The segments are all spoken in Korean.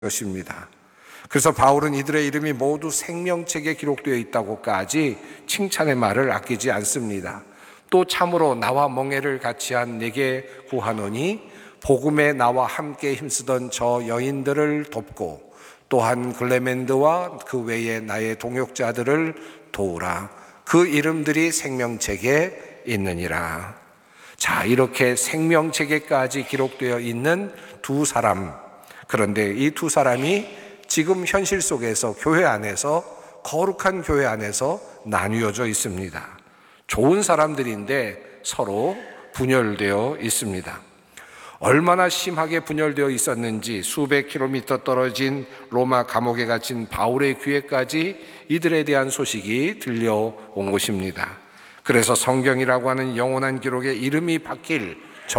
것입니다. 그래서 바울은 이들의 이름이 모두 생명책에 기록되어 있다고까지 칭찬의 말을 아끼지 않습니다. 또 참으로 나와 멍에를 같이 한 내게 구하노니 복음에 나와 함께 힘쓰던 저 여인들을 돕고 또한 글레멘드와 그 외에 나의 동역자들을 도우라. 그 이름들이 생명책에 있느니라. 자, 이렇게 생명책에까지 기록되어 있는 두 사람. 그런데 이 두 사람이 지금 현실 속에서 교회 안에서, 거룩한 교회 안에서 나뉘어져 있습니다. 좋은 사람들인데 서로 분열되어 있습니다. 얼마나 심하게 분열되어 있었는지 수백 킬로미터 떨어진 로마 감옥에 갇힌 바울의 귀에까지 이들에 대한 소식이 들려온 것입니다. 그래서 성경이라고 하는 영원한 기록에 이름이 박힐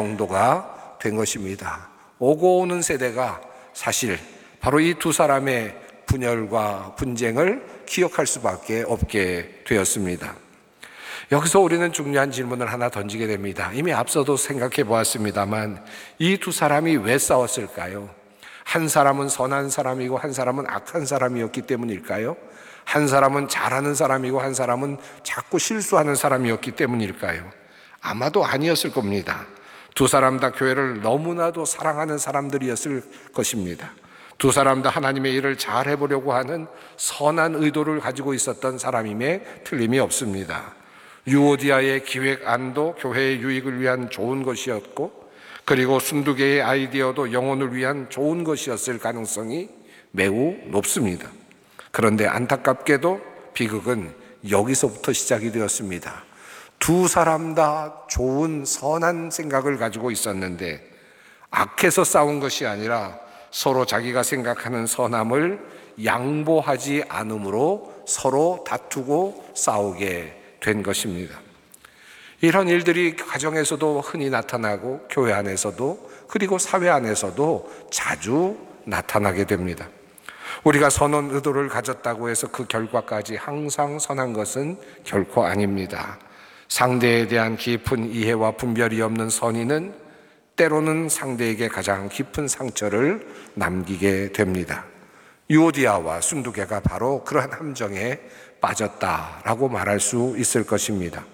정도가 된 것입니다. 오고 오는 세대가 사실 바로 이 두 사람의 분열과 분쟁을 기억할 수밖에 없게 되었습니다. 여기서 우리는 중요한 질문을 하나 던지게 됩니다. 이미 앞서도 생각해 보았습니다만 이 두 사람이 왜 싸웠을까요? 한 사람은 선한 사람이고 한 사람은 악한 사람이었기 때문일까요? 한 사람은 잘하는 사람이고 한 사람은 자꾸 실수하는 사람이었기 때문일까요? 아마도 아니었을 겁니다. 두 사람 다 교회를 너무나도 사랑하는 사람들이었을 것입니다. 두 사람 다 하나님의 일을 잘 해보려고 하는 선한 의도를 가지고 있었던 사람임에 틀림이 없습니다. 유오디아의 기획안도 교회의 유익을 위한 좋은 것이었고, 그리고 순두개의 아이디어도 영혼을 위한 좋은 것이었을 가능성이 매우 높습니다. 그런데 안타깝게도 비극은 여기서부터 시작이 되었습니다. 두 사람 다 좋은 선한 생각을 가지고 있었는데 악해서 싸운 것이 아니라 서로 자기가 생각하는 선함을 양보하지 않음으로 서로 다투고 싸우게 된 것입니다. 이런 일들이 가정에서도 흔히 나타나고 교회 안에서도 그리고 사회 안에서도 자주 나타나게 됩니다. 우리가 선한 의도를 가졌다고 해서 그 결과까지 항상 선한 것은 결코 아닙니다. 상대에 대한 깊은 이해와 분별이 없는 선의는 때로는 상대에게 가장 깊은 상처를 남기게 됩니다. 유오디아와 순두개가 바로 그러한 함정에 빠졌다라고 말할 수 있을 것입니다.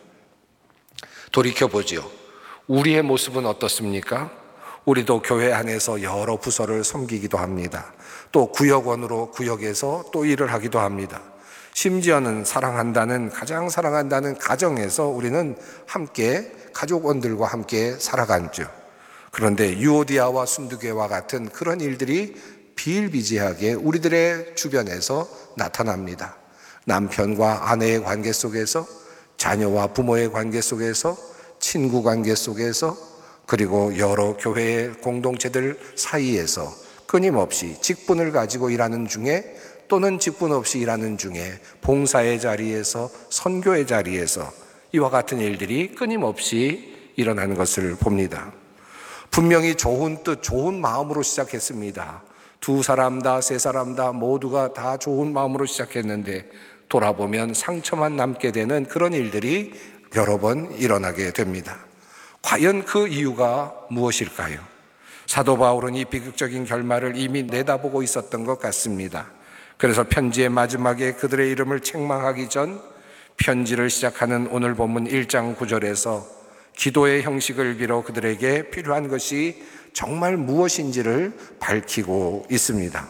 돌이켜보지요. 우리의 모습은 어떻습니까? 우리도 교회 안에서 여러 부서를 섬기기도 합니다. 또 구역원으로 구역에서 또 일을 하기도 합니다. 심지어는 가장 사랑한다는 가정에서 우리는 함께 가족원들과 함께 살아가죠. 그런데 유오디아와 순두개와 같은 그런 일들이 비일비재하게 우리들의 주변에서 나타납니다. 남편과 아내의 관계 속에서, 자녀와 부모의 관계 속에서, 친구 관계 속에서, 그리고 여러 교회의 공동체들 사이에서 끊임없이 직분을 가지고 일하는 중에 또는 직분 없이 일하는 중에 봉사의 자리에서, 선교의 자리에서 이와 같은 일들이 끊임없이 일어나는 것을 봅니다. 분명히 좋은 뜻, 좋은 마음으로 시작했습니다. 두 사람 다, 세 사람 다 모두가 다 좋은 마음으로 시작했는데 돌아보면 상처만 남게 되는 그런 일들이 여러 번 일어나게 됩니다. 과연 그 이유가 무엇일까요? 사도 바울은 이 비극적인 결말을 이미 내다보고 있었던 것 같습니다. 그래서 편지의 마지막에 그들의 이름을 책망하기 전 편지를 시작하는 오늘 본문 1장 9절에서 기도의 형식을 빌어 그들에게 필요한 것이 정말 무엇인지를 밝히고 있습니다.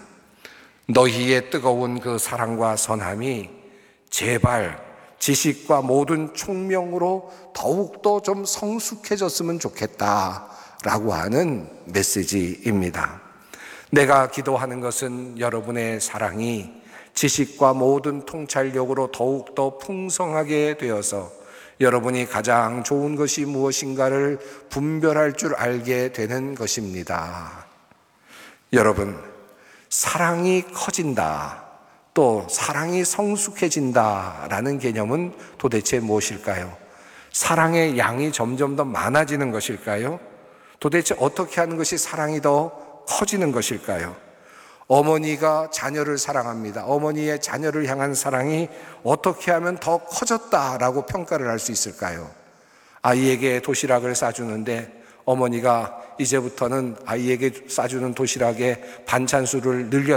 너희의 뜨거운 그 사랑과 선함이 제발 지식과 모든 총명으로 더욱더 좀 성숙해졌으면 좋겠다라고 하는 메시지입니다. 내가 기도하는 것은 여러분의 사랑이 지식과 모든 통찰력으로 더욱더 풍성하게 되어서 여러분이 가장 좋은 것이 무엇인가를 분별할 줄 알게 되는 것입니다. 여러분, 사랑이 커진다, 또 사랑이 성숙해진다라는 개념은 도대체 무엇일까요? 사랑의 양이 점점 더 많아지는 것일까요? 도대체 어떻게 하는 것이 사랑이 더 커지는 것일까요? 어머니가 자녀를 사랑합니다. 어머니의 자녀를 향한 사랑이 어떻게 하면 더 커졌다라고 평가를 할 수 있을까요? 아이에게 도시락을 싸주는데 어머니가 이제부터는 아이에게 싸주는 도시락에 반찬수를